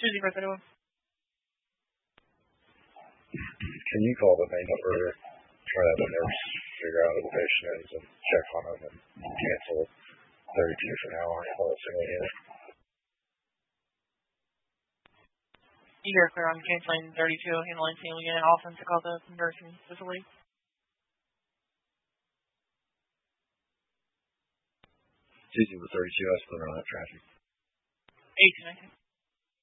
2031. Can you call the main number, try to have the nurse figure out who the patient is and check on them and cancel 32 for now while it's in here? You're clear on canceling 32, handling family unit, often to call the nursing facility. It's easy with 32, I still don't have traffic. 18, I think.